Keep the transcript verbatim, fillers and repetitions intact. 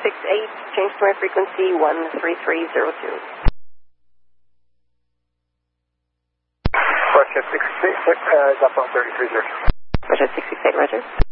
six eight, change to my frequency one three three zero two. Roger, six six eight, uh, is up on thirty-three zero two. Roger, six six eight, Roger.